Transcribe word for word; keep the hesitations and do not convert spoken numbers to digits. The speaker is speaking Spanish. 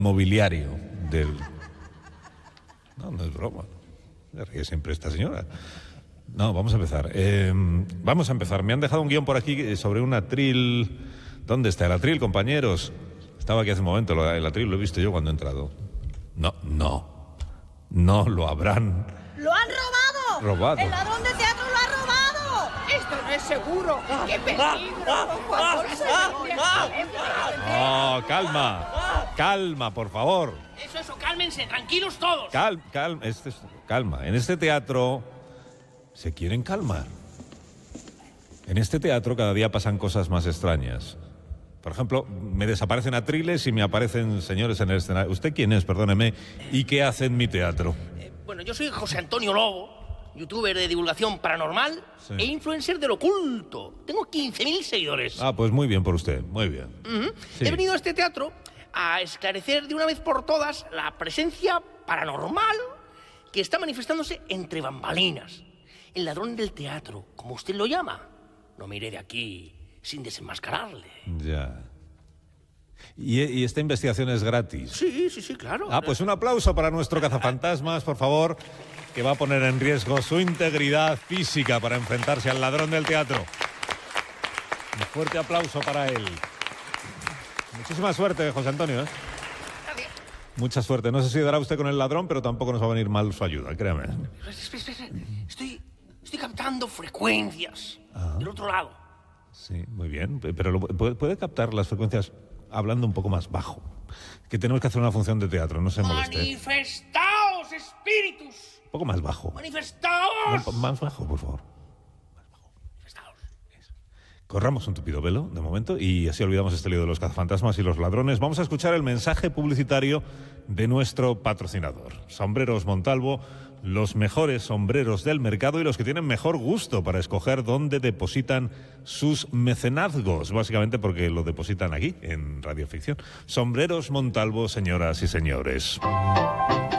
mobiliario del... No, no es broma. Me ríe siempre esta señora. No, vamos a empezar. Eh, vamos a empezar. Me han dejado un guión por aquí sobre un atril. ¿Dónde está el atril, compañeros? Estaba aquí hace un momento. El atril lo he visto yo cuando he entrado. No, no. No lo habrán... ¡Lo han robado! Robado. ¡El ladrón de teatro lo ha robado! ¡Esto no es seguro! ¡Qué peligro! ¡Por favor, Oh, calma. Calma, por favor. Eso, eso, cálmense, tranquilos todos. Cal, cal, este es- calma. En este teatro se quieren calmar. En este teatro cada día pasan cosas más extrañas. Por ejemplo, me desaparecen atriles y me aparecen señores en el escenario. ¿Usted quién es? Perdóneme. ¿Y qué hace en mi teatro? Eh, bueno, yo soy José Antonio Lobo, youtuber de divulgación paranormal Sí. e influencer del oculto. Tengo quince mil seguidores. Ah, pues muy bien por usted. Muy bien. Ujú. Sí. He venido a este teatro a esclarecer de una vez por todas la presencia paranormal que está manifestándose entre bambalinas. El ladrón del teatro, como usted lo llama. No me iré de aquí sin desenmascararle. Ya. ¿Y, y esta investigación es gratis? Sí, sí, sí, claro. Ah, pues un aplauso para nuestro cazafantasmas, por favor, que va a poner en riesgo su integridad física para enfrentarse al ladrón del teatro. Un fuerte aplauso para él. Muchísima suerte, José Antonio, ¿eh? Gracias. Mucha suerte. No sé si dará usted con el ladrón, pero tampoco nos va a venir mal su ayuda, créame. Espera, espera, espera. Estoy, estoy captando frecuencias del otro lado. Sí, muy bien. Pero lo- puede, puede captar las frecuencias hablando un poco más bajo. Que tenemos que hacer una función de teatro, no se moleste. ¡Manifestaos, espíritus! Un poco más bajo. ¡Manifestaos! Un- Más bajo, por favor. Manifestaos. Corramos un tupido velo, de momento, y así olvidamos este lío de los cazafantasmas y los ladrones. Vamos a escuchar el mensaje publicitario de nuestro patrocinador. Sombreros Montalvo, los mejores sombreros del mercado y los que tienen mejor gusto para escoger dónde depositan sus mecenazgos, básicamente porque lo depositan aquí, en Radioficción. Sombreros Montalvo, señoras y señores.